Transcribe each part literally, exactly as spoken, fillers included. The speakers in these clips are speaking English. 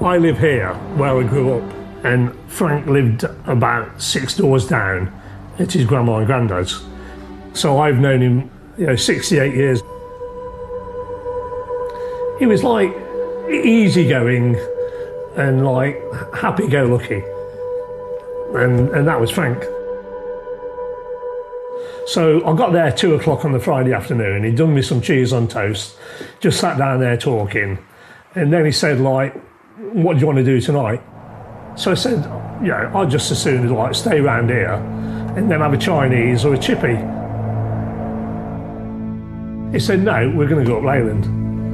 I live here, where I grew up, and Frank lived about six doors down at his grandma and granddad's. So I've known him, you know, sixty-eight years. He was like easygoing and like happy-go-lucky, and and that was Frank. So I got there at two o'clock on the Friday afternoon. He'd done me some cheese on toast, just sat down there talking, and then he said, like, "What do you want to do tonight?" So I said, "Yeah, I'd just as soon as like stay around here, and then have a Chinese or a chippy." He said, "No, we're going to go up Leyland."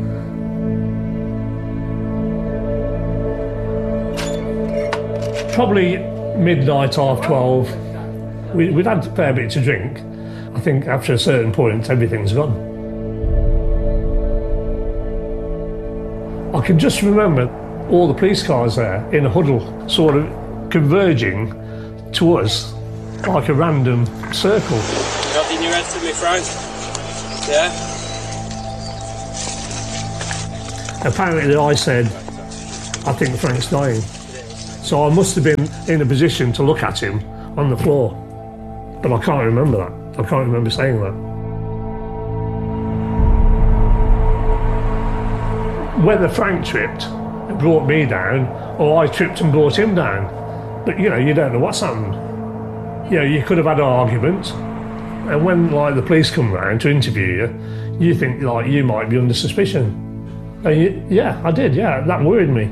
Probably midnight, half twelve. We, we'd had a fair bit to drink. I think after a certain point, everything's gone. I can just remember all the police cars there in a huddle, sort of converging to us like a random circle. You got in your head for me, Frank? Yeah? Apparently I said, "I think Frank's dying." So I must have been in a position to look at him on the floor. But I can't remember that. I can't remember saying that. Whether Frank tripped and brought me down, or I tripped and brought him down. But, you know, you don't know what's happened. You know, you could have had an argument, and when, like, the police come round to interview you, you think, like, you might be under suspicion. And you, yeah, I did, yeah, that worried me.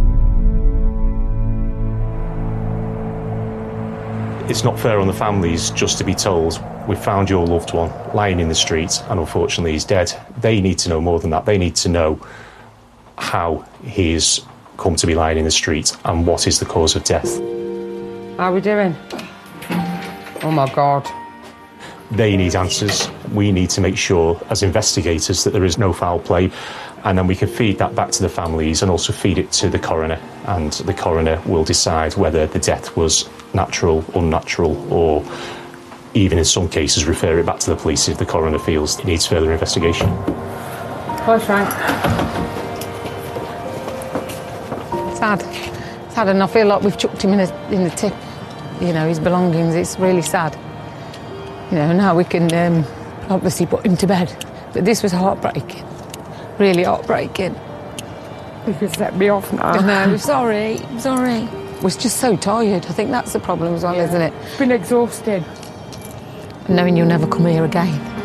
It's not fair on the families just to be told, "We found your loved one lying in the street and unfortunately he's dead." They need to know more than that. They need to know how he's come to be lying in the street and what is the cause of death. How are we doing? Oh my God. They need answers. We need to make sure as investigators that there is no foul play, and then we can feed that back to the families and also feed it to the coroner, and the coroner will decide whether the death was natural, unnatural, or even in some cases refer it back to the police if the coroner feels it needs further investigation. Hi, Frank. Sad. Sad, and I feel like we've chucked him in, a, in the tip, you know, his belongings. It's really sad. You know, now we can um, obviously put him to bed. But this was heartbreaking. Really heartbreaking. You can set me off now. No, I'm sorry, I'm sorry. We're just so tired. I think that's the problem as well, yeah. Isn't it? It's been exhausting. Knowing you'll never come here again.